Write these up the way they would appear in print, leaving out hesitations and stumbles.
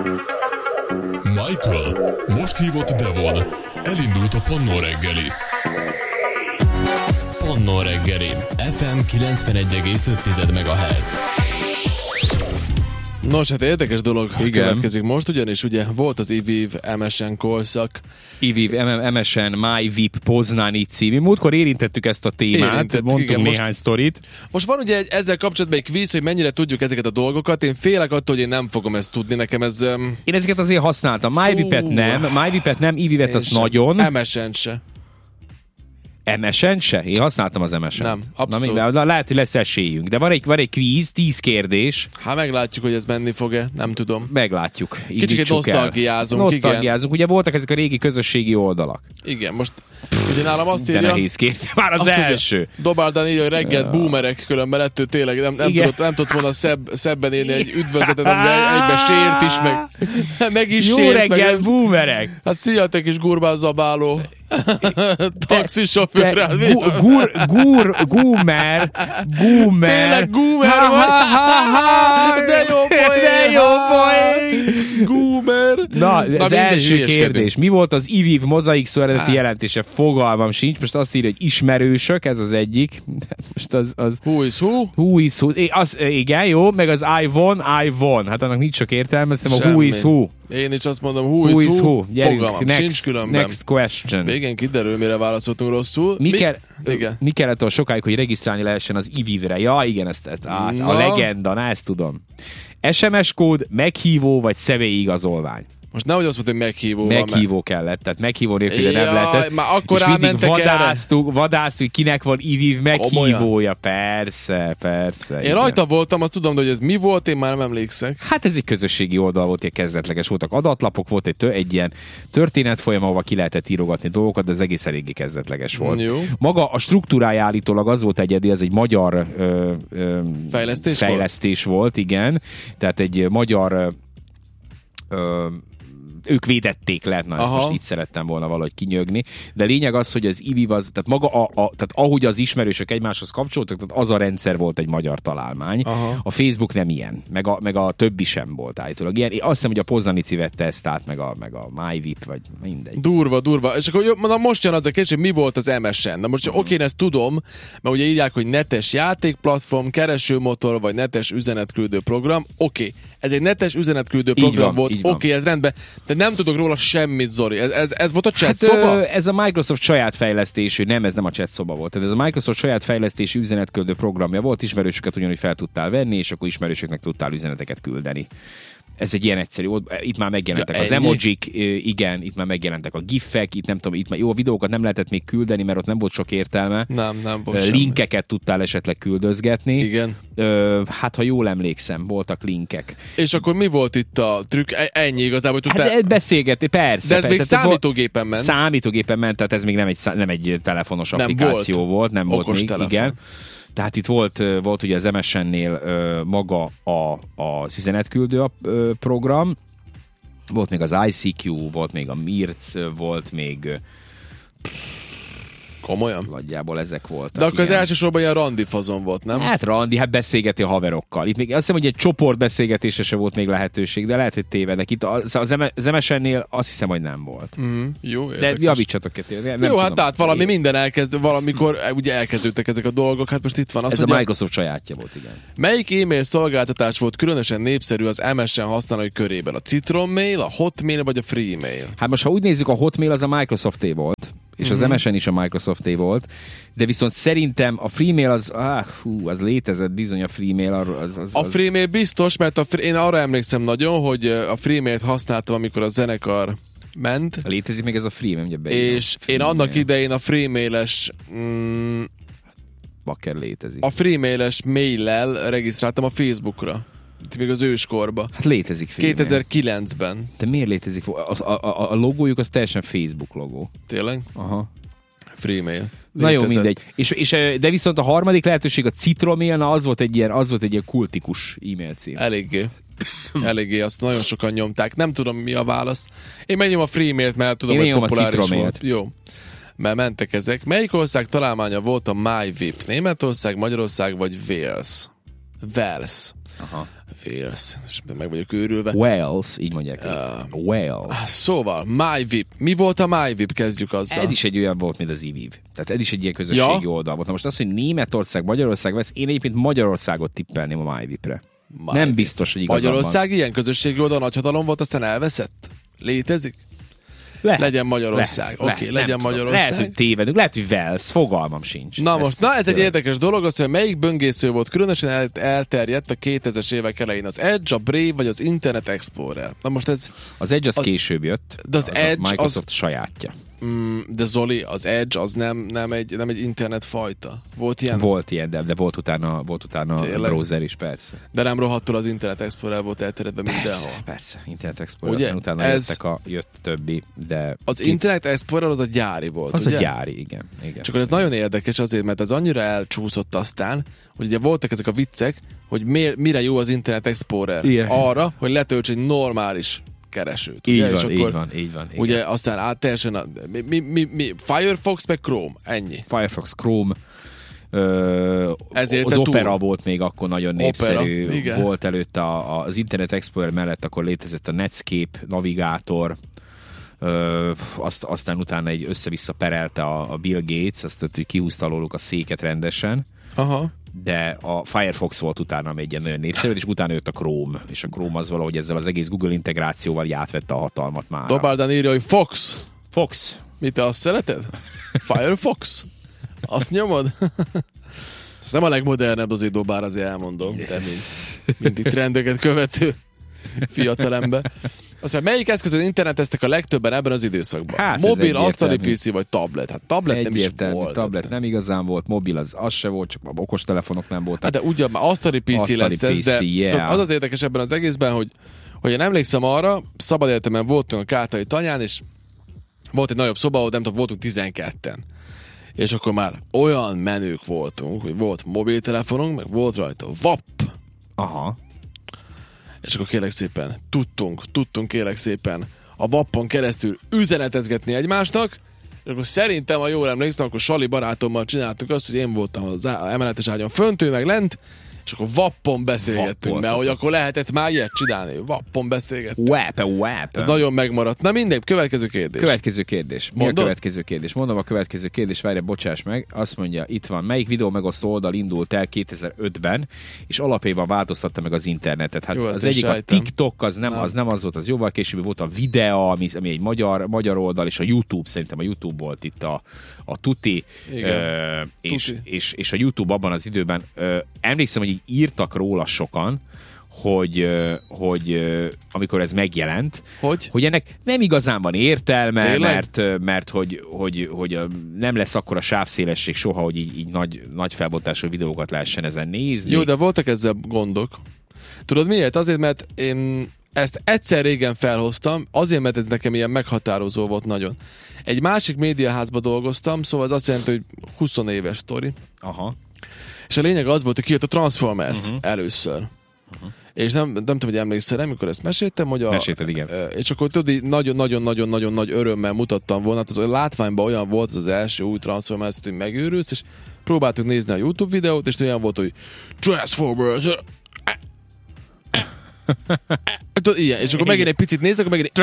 Michael, most hívott Devon. Elindult a Pannó reggeli. Pannó reggeli, FM 91,5 MHz. Nos, hát érdekes dolog következik most, ugyanis ugye volt az IVIV MSN korszak. IVIV MSN MyVip Poznani című. Múltkor érintettük ezt a témát, mondtunk néhány sztorit. Most van ugye ezzel kapcsolatban egy kvíz, hogy mennyire tudjuk ezeket a dolgokat. Én félek attól, hogy én nem fogom ezt tudni. Nekem ez... Én ezeket azért használtam. MyVip-et nem, IVIV-et az nagyon. MSN se. MSN se? Én használtam az MSN. Nem, abszolút. Na, lehet, hogy lesz esélyünk. De van egy kvíz, 10 kérdés. Hát meglátjuk, hogy ez menni fog-e, nem tudom. Meglátjuk. Kicsit nosztalgiázunk. Igen. Ugye voltak ezek a régi közösségi oldalak. Igen, most ugye nálam azt írja... De nehéz kérdés. Már az első. Dobáldan így, hogy reggelt boomerek, különben ettől tényleg nem tudott volna szebben élni egy üdvözletet, amivel egyben sért is, meg is jó sért. Jó reggel, boomerek! Hát szia, te kis gurbázzabáló. Taxisofőr. Goomer. Tényleg goomer vagy? De jó poén. Goomer. Na, az első kérdés. Mi volt az IVIV mozaik szó eredeti jelentése? Fogalmam sincs. Most azt írja, hogy ismerősök, ez az egyik. Most az who is who? Who is who? Igen, jó. Meg az I won. Hát annak nincs sok értelme. Azt hiszem a who is who. Én is azt mondom, who is who. Fogalmam sincs különben. Next question. Igen, kiderül, mire válaszoltunk rosszul. Mi kellett olyan sokáig, hogy regisztrálni lehessen az IVIV-re? Ja, igen, a legenda, ezt tudom. SMS kód, meghívó vagy személyi igazolvány? Most nehogy azt mondta, hogy meghívó kellett, tehát meghívó nélkül nem lehetett. Már akkor és mindig vadásztuk, kinek van IVIV meghívója. Persze. Én igen. rajta voltam, azt tudom, hogy ez mi volt, én már nem emlékszek. Hát ez egy közösségi oldal volt, egy kezdetleges. Voltak adatlapok, volt egy ilyen történetfolyam, ahol ki lehetett írogatni dolgokat, de ez egész eléggé kezdetleges volt. Jó. Maga a struktúrája állítólag az volt egyedi, ez egy magyar fejlesztés volt, igen. Tehát egy magyar... ők védették le, ezt most itt szerettem volna valahogy kinyögni, de lényeg az, hogy az IVIV az, tehát maga tehát ahogy az ismerősök egymáshoz kapcsoltak, tehát az a rendszer volt egy magyar találmány. Aha. A Facebook nem ilyen, meg a többi sem volt állítólag ilyen. Én azt hiszem, hogy a Poznanici vette ezt át, meg a MyVip, vagy mindegy. Durva. És akkor most jön az a kérdés, hogy mi volt az MSN. Na most oké, én ezt tudom, mert ugye írják, hogy netes játékplatform, keresőmotor, vagy netes üzenetküldő program. Oké, ez egy netes üzenetküldő program volt. Oké, ez rendben. De nem tudok róla semmit, Zoli. Ez volt a chat szoba? Ez a Microsoft saját fejlesztésű, ez nem a chat szoba volt. Ez a Microsoft saját fejlesztésű üzenetküldő programja volt, ismerősöket ugyanúgy fel tudtál venni, és akkor ismerősöknek tudtál üzeneteket küldeni. Ez egy ilyen egyszerű volt. Itt már megjelentek az emojik, igen, itt már megjelentek a gifek, itt nem tudom, itt már jó, a videókat nem lehetett még küldeni, mert ott nem volt sok értelme. Nem volt linkeket tudtál esetleg küldözgetni. Igen. Hát, ha jól emlékszem, voltak linkek. És akkor mi volt itt a trükk? Ennyi igazából, hogy tudtál... Hát beszélgetni, persze. De ez még számítógépen ment. Számítógépen ment, tehát ez még nem egy telefonos applikáció volt. Nem volt még, telefon. Igen. Tehát itt volt ugye az MSN-nél maga az üzenetküldő program, volt még az ICQ, volt még a Mirc, volt még... Komolyan? Nagyjából ezek voltak. De akkor az elsősorban ilyen randi fazon volt, nem? Hát randi, beszélgeti a haverokkal. Itt még azt hiszem, hogy egy csoportbeszélgetésre se volt még lehetőség, de lehet, hogy tévedek. Itt az MSN-nél azt hiszem, hogy nem volt. Jó, de javítsatok ki. Jó, hát tehát valami minden elkezd, valamikor ugye elkezdődtek ezek a dolgok, hát most itt van az, ez a Microsoft sajátja volt, igen. Melyik e-mail szolgáltatás volt különösen népszerű az MSN használói körében? A Citron Mail, a Hotmail vagy a Freemail? Hát most, ha úgy nézzük, a Hotmail az a Microsofté volt. És az MSN is a Microsofté volt, de viszont szerintem a Freemail az létezett bizony a Freemail. A Freemail biztos, mert én arra emlékszem nagyon, hogy a Freemailt használtam, amikor a zenekar ment. Létezik még ez a Freemail, ugye és én annak idején a Freemailes bakker létezik. A Freemailes maillel regisztráltam a Facebookra. Itt még az őskorba. Hát létezik Freemail. 2009-ben. De miért létezik? A logójuk az teljesen Facebook logó. Tényleg? Aha. Freemail. Na jó, mindegy. De viszont a harmadik lehetőség, a Citromail, az volt egy ilyen kultikus e-mail cím. Eléggé, azt nagyon sokan nyomták. Nem tudom, mi a válasz. Én megnyom a Freemailt, mert tudom, hogy populáris volt. Jó. Mert mentek ezek. Melyik ország találmánya volt a MyVip? Németország, Magyarország vagy Wales? Wales. Aha. Wales. És meg vagyok őrülve. Wales, így mondják. Wales. Szóval, MyVip. Mi volt a MyVip? Kezdjük azzal. Ez is egy olyan volt, mint az eViv. Tehát ez is egy ilyen közösségi oldal volt. Na most az, hogy Németország, Magyarország vesz, én egyébként Magyarországot tippelném a MyVipre. Nem biztos, hogy igazán Magyarország ilyen közösségi oldal nagyhatalom volt, aztán elveszett? Létezik? Legyen Magyarország. Oké, legyen Magyarország. Lehet, hogy tévedünk, lehet, hogy Wales, fogalmam sincs. Ez egy érdekes dolog, az, hogy melyik böngésző volt különösen elterjedt a 2000-es évek elején, az Edge, a Brave vagy az Internet Explorer. Na most ez... Az Edge az később jött, de az Edge a Microsoft sajátja. De Zoli, az Edge az nem egy internet fajta. Volt ilyen? Volt ilyen, de volt utána a browser is, persze. De nem rohadtul az Internet Explorer volt elterjedve mindenhol. Persze, Internet Explorer, aztán utána jött többi, de... Az Internet Explorer az a gyári volt, az ugye? A gyári, igen. Csak ez nagyon érdekes azért, mert ez annyira elcsúszott aztán, hogy ugye voltak ezek a viccek, hogy mire jó az Internet Explorer. Igen. Arra, hogy letölts egy normális keresőt. Így ugye? van. Ugye aztán teljesen Firefox meg Chrome, ennyi. Firefox, Chrome, az Opera volt még akkor nagyon népszerű. Opera, volt előtte az Internet Explorer mellett, akkor létezett a Netscape navigátor, aztán utána egy össze-vissza perelte a Bill Gates, azt hogy kihúzta alóluk a széket rendesen. Aha. De a Firefox volt utána még egy nagyon népszerű, és utána jött a Chrome, és a Chrome az valahogy ezzel az egész Google integrációval átvette a hatalmat már. Dobáldan írja, hogy Fox. Mi, te azt szereted? Firefox? Azt nyomod? Ez nem a legmodernebb, azért dobál, azért elmondom, te mindig trendeket követő fiatalember. Aztán melyik eszközön interneteztek a legtöbben ebben az időszakban? Hát mobil, asztali PC vagy tablet? Hát tablet nem is volt. Tablet nem igazán volt, mobil az se volt, csak okostelefonok nem voltak. Hát de ugyan már asztali PC lesz ez, de az az érdekes ebben az egészben, hogy én emlékszem arra, szabad életemben voltunk a Kátai tanyán, és volt egy nagyobb szoba, ahol nem tudom, voltunk 12-en. És akkor már olyan menők voltunk, hogy volt mobiltelefonunk, meg volt rajta WAP. Aha. És akkor kérlek szépen, tudtunk kérlek szépen a WAP-on keresztül üzenetezgetni egymásnak, és akkor szerintem, ha jól emlékszem, akkor Sali barátommal csináltuk azt, hogy én voltam az emeletes ágyon fönt, ő meg lent, és akkor WAP-on beszélgettünk, mert hogy akkor lehetett már ilyet csinálni, WAP-on beszélgettünk. WAP. Ez nagyon megmaradt. Na mindegy, következő kérdés. Mi a következő kérdés? Mondom a következő kérdés, várj, bocsáss meg. Azt mondja, itt van, melyik videó megosztó oldal indult el 2005-ben, és alapjában változtatta meg az internetet. Hát jó, az egyik a TikTok, az nem az volt, az jóval később volt a Videa, ami egy magyar oldal, és a YouTube, szerintem a YouTube volt itt a tuti, és a YouTube abban az időben emlékszem, hogy írtak róla sokan, hogy amikor ez megjelent, hogy ennek nem igazán van értelme, mert hogy nem lesz akkora sávszélesség soha, hogy így nagy felbontású videókat lehessen ezen nézni. Jó, de voltak ezzel gondok. Tudod miért? Azért, mert én ezt egyszer régen felhoztam, azért, mert ez nekem ilyen meghatározó volt nagyon. Egy másik médiaházba dolgoztam, szóval az azt jelenti, hogy 20 éves sztori. Aha. És a lényeg az volt, hogy kijött a Transformers először. És nem tudom, hogy emlékszel, amikor ezt meséltem, hogy mesélted, igen. És akkor tudod, nagyon-nagyon nagy örömmel mutattam volna, hát az látványban olyan volt az első új Transformers, hogy megőrülsz, és próbáltuk nézni a YouTube videót, és olyan volt, hogy Transformers. Tudod, ilyen, és akkor megint egy picit nézd, akkor megint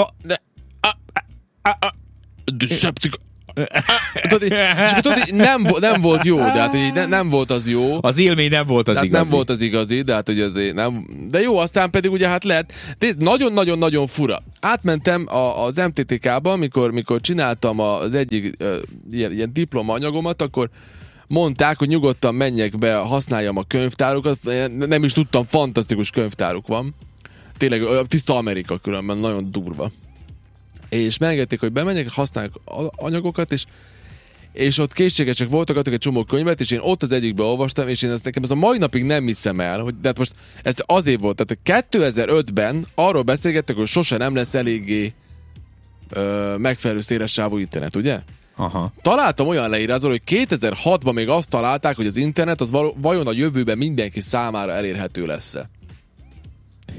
Decepticon. És akkor tudod, nem volt jó, de hát nem volt az jó. Az élmény nem volt az igazi. Nem volt az igazi, de hát hogy azért nem. De jó, aztán pedig ugye hát lehet. Nagyon-nagyon-nagyon fura. Átmentem az MTTK-ba, mikor csináltam az egyik ilyen diplomaanyagomat, akkor mondták, hogy nyugodtan menjek be, használjam a könyvtárukat. Nem is tudtam, fantasztikus könyvtáruk van. Tényleg tiszta Amerika különben, nagyon durva. És megengedték, hogy bemenjek, használják anyagokat, és ott készségesek voltak, adtak egy csomó könyvet, és én ott az egyikbe olvastam, és én nekem ez a mai napig nem hiszem el, hogy de hát most ez azért volt, tehát 2005-ben arról beszélgettek, hogy sose nem lesz eléggé megfelelő szélessávú internet, ugye? Aha. Találtam olyan leírásról, hogy 2006-ban még azt találták, hogy az internet az vajon a jövőben mindenki számára elérhető lesz-e.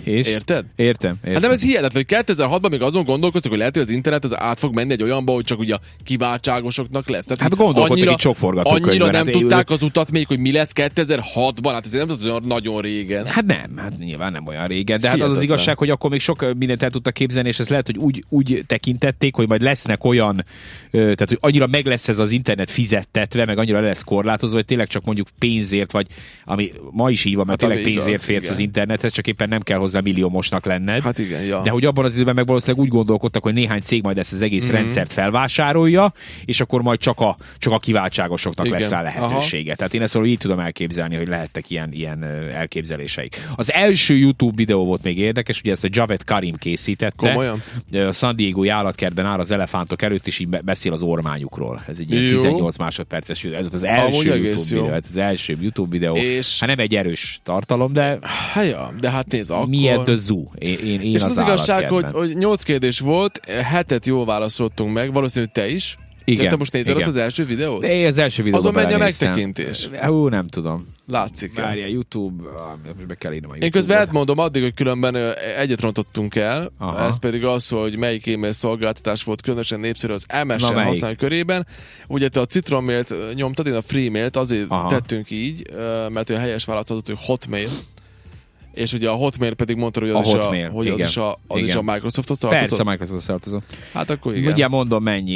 És? Érted? Értem. Hát nem, ez hihetetlen, hogy 2006-ban még azon gondolkoztak, hogy lehet, hogy az internet az át fog menni egy olyanba, hogy csak ugye a kiváltságosoknak lesz. Tehát Hát gondolkodtak itt sok forgatókönyvben. Annyira nem hát tudták az utat még, hogy mi lesz 2006-ban, hát ez nem tudod, olyan nagyon régen. Hát nem, hát nyilván nem olyan régen, de hát Hihetetlen. az igazság, hogy akkor még sok mindent el tudtak képzelni, és ez lehet, hogy úgy tekintették, hogy majd lesznek olyan, tehát hogy annyira meg lesz ez az internet fizettetve, meg annyira lesz korlátozva, hogy tényleg csak mondjuk pénzért, vagy ami ma is így van, mert Hát, tényleg pénzért igaz, férsz igen. az internethez, csak éppen nem kell hozzá milliómosnak lenned. Hát igen, ja. De hogy abban az időben meg valószínűleg úgy gondolkodtak, hogy néhány cég majd ezt az egész rendszert felvásárolja, és akkor majd csak a kiváltságosoknak Igen. lesz rá lehetősége. Aha. Tehát én ezt így tudom elképzelni, hogy lehettek ilyen elképzeléseik. Az első YouTube videó volt még érdekes, ugye ezt a Javed Karim készítette. Komolyan? A San Diego-i állatkertben áll az elefántok előtt, és így beszél az ormányukról. Ez egy ilyen Jó. 18 másodperces videó. Ez az Amúgy első egész YouTube jó. videó. Ez az első YouTube videó. És- Hát nem egy erős tartalom, de Hát ja, de hát nézd, akkor... miért a zoo? Én És az igazság, állatkertben. hogy 8 kérdés volt, 7-et jól válaszoltunk meg, valószínűleg te is. Igen, Te most nézed igen. az első videót? Én az első videóban Azon menj a belenéztem. megtekintés. Nem tudom. Látszik el. Várjál, YouTube, most be kell írnom a YouTube-ra. Én közben elmondom addig, hogy különben egyet rontottunk el, Aha. ez pedig az, hogy melyik e-mail szolgáltatás volt különösen népszerű az Na, MSN melyik? használói körében. Ugye te a Citron mailt nyomtad, én a Free mailt, azért Aha. tettünk így, mert ő helyes választ adott, hogy Hotmail. És ugye a Hotmail pedig mondta, hogy A az, Hotmail, hogy igen. az is a Igen. Microsofthoz Persze, tartozott. a Microsoft tartozom. Hát akkor igen. Mindjárt mondom mennyi.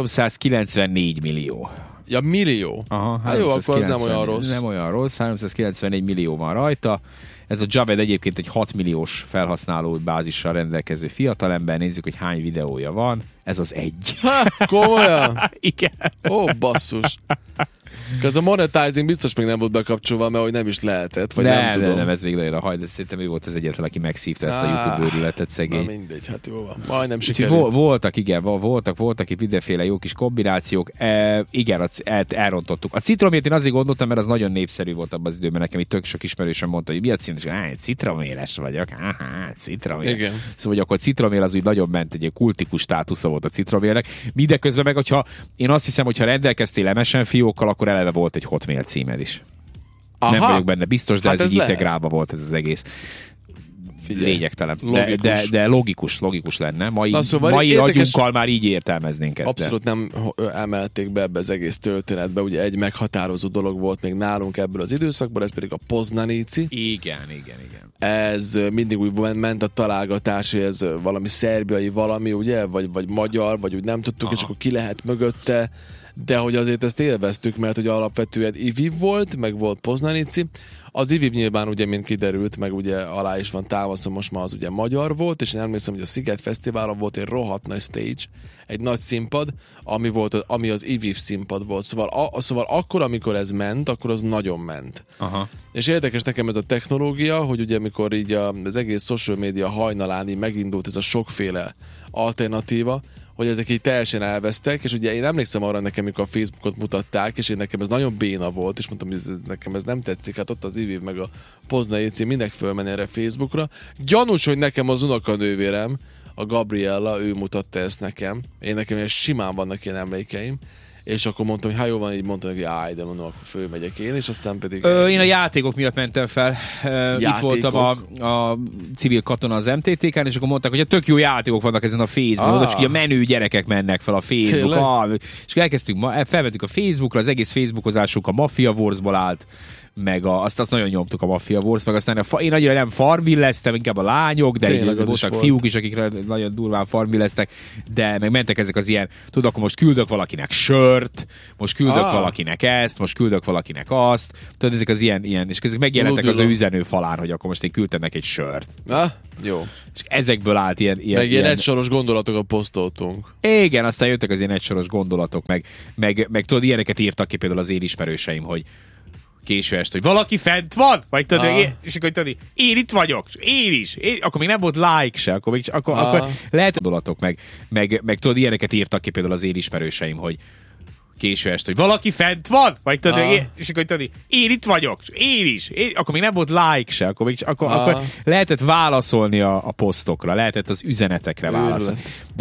394 millió. Ja, millió. Aha, Hát jó, akkor az nem 390 olyan rossz. Nem olyan rossz, 394 millió van rajta. Ez a Javed egyébként egy 6 milliós felhasználó bázissal rendelkező fiatalember. Nézzük, hogy hány videója van. Ez az egy. Ha, komolyan? Igen. Ó, basszus. Ez a monetizing biztos még nem volt bekapcsolva, mert hogy nem is lehetett, vagy nem tudom. Nem, ez végül a hajt, de szerintem ő volt az egyetlen, aki megszívta ezt a YouTube őrületet, Na szegény. mindegy, hát jó van. Majdnem Úgyhogy sikerült. voltak, igen, voltak itt mindenféle jó kis kombinációk. Igen, elrontottuk. A citromét én azért gondoltam, mert az nagyon népszerű volt abban az időben. Nekem itt tök sok ismerősöm mondta, hogy mi a cím, és citroméles vagyok. Citromél. Igen. Szóval, hogy akkor a citromél az úgy nagyon ment, egy kultikus státusza volt a citromélnek. Mindeközben meg, hogyha én azt hiszem, hogyha rendelkeztél MSN fiókkal, akkor eleve volt egy Hotmail címed is. Aha. Nem vagyok benne biztos, de Hát ez ez így lehet. integrálva volt ez az egész. Figyelj. Lényegtelen. Logikus. De logikus lenne. Na, szóval mai érdekes- agyunkkal már így értelmeznénk ezt. Abszolút nem emelték be ebbe az egész történetbe. Ugye egy meghatározó dolog volt még nálunk ebből az időszakból, ez pedig a Poznanici. Igen. Ez mindig úgy ment a találgatás, hogy ez valami szerbiai valami, ugye? Vagy magyar, vagy úgy nem tudtuk, és akkor ki lehet mögötte. De hogy azért ezt élveztük, mert hogy alapvetően IVIV volt, meg volt Poznanici. Az IVIV nyilván ugye, mint kiderült, meg ugye alá is van támasztva, most már az ugye magyar volt, és én emlékszem, hogy a Sziget Fesztiválon volt egy rohadt nagy stage, egy nagy színpad, ami az IVIV színpad volt. Szóval akkor, amikor ez ment, akkor az nagyon ment. Aha. És érdekes nekem ez a technológia, hogy ugye amikor így az egész social media hajnalán így megindult ez a sokféle alternatíva, hogy ezek így teljesen elvesztek, és ugye én emlékszem arra nekem, amikor a Facebookot mutatták, és én nekem ez nagyon béna volt, és mondtam, hogy nekem ez nem tetszik, hát ott az IVIV meg a Poznanici mindenki fölmenni erre Facebookra. Gyanús, hogy nekem az unokanővérem, a Gabriella, ő mutatta ezt nekem. Nekem ilyen simán vannak ilyen emlékeim. És akkor mondtam, hogy jó van, így mondtam, hogy de mondom, akkor fölmegyek én, és aztán pedig... Én a játékok miatt mentem fel. Itt voltam a civil katona az MTT-kán, és akkor mondták, hogy tök jó játékok vannak ezen a Facebookon, és a menő gyerekek mennek fel a Facebook. És elkezdtünk, felvettük a Facebookra, az egész Facebookozásunk a Mafia Wars-ból állt, meg azt nagyon nyomtuk a Mafia Wars, meg aztán én annyira nem farmvilleztem, inkább a lányok, de voltak fiúk is, akikre nagyon durván farmvilleztek, de meg mentek ezek az ilyen, tudod, akkor most küldök valakinek sört, most küldök valakinek ezt, most küldök valakinek azt, tudod, ezek az ilyen és közben megjelentek az ő üzenő falán, hogy akkor most én küldtem neki egy sört. Jó. És ezekből állt ilyen... Meg ilyen egysoros gondolatokat posztoltunk. Igen, aztán jöttek az ilyen egysoros gondolatok, meg tudod, ilyeneket írtak ki például az én ismerőseim, hogy késő este, hogy valaki fent van? Vagy tudod, és akkor tudod, én itt vagyok, én is. Akkor még nem volt like se, akkor lehet gondolatok, meg tudod, ilyeneket írtak ki például az én ismerőseim, hogy késő este, hogy valaki fent van? Vagy tudod, és akkor tudod, én itt vagyok, én is. Akkor még nem volt like se, akkor lehetett válaszolni a posztokra, lehetett az üzenetekre válaszolni.